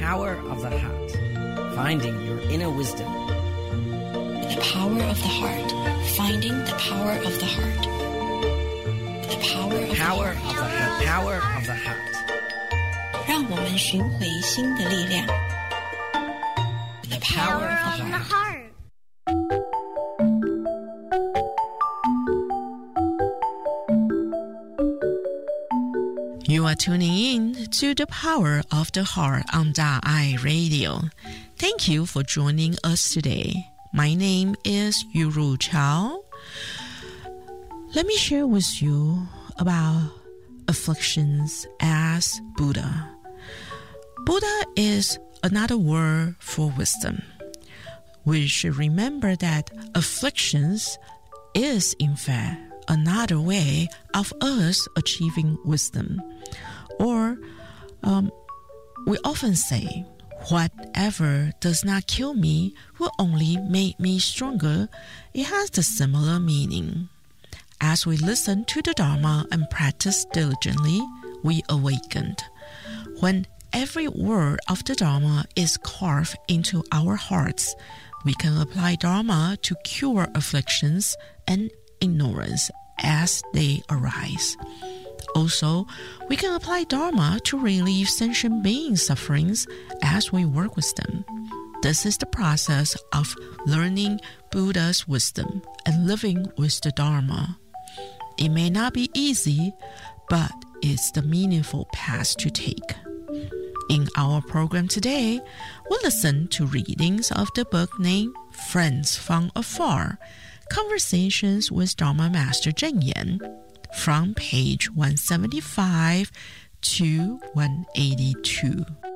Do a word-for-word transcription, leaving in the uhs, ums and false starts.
power of the heart. Finding your inner wisdom. The power of the heart. Finding the power of the heart. The power of Power the of heart. the heart. Power of the heart. 让我们寻回心的力量。The power of the heart. You are tuning in to the Power of the Heart on Da'ai Radio. Thank you for joining us today. My name is Yuru Chao. Let me share with you about afflictions as Buddha. Buddha is another word for wisdom. We should remember that afflictions is in fact another way of us achieving wisdom. Or um, we often say, whatever does not kill me will only make me stronger. It has the similar meaning. As we listen to the Dharma and practice diligently, we awakened. When every word of the Dharma is carved into our hearts, we can apply Dharma to cure afflictions and ignorance as they arise. Also, we can apply Dharma to relieve sentient beings' sufferings as we work with them. This is the process of learning Buddha's wisdom and living with the Dharma. It may not be easy, but it's the meaningful path to take. In our program today, we'll listen to readings of the book named Friends from Afar, Conversations with Dharma Master Cheng Yen, from page one seventy-five to one eighty-two.